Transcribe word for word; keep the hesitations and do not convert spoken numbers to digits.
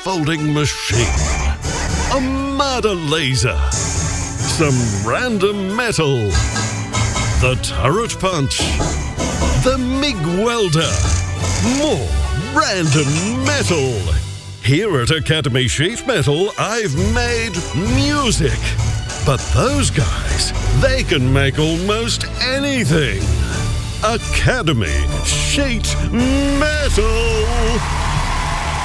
folding machine, a murder laser, some random metal, the turret punch, the MIG welder, more random metal. Here at Academy Sheet Metal, I've made music. But those guys, they can make almost anything. Academy Sheet Metal!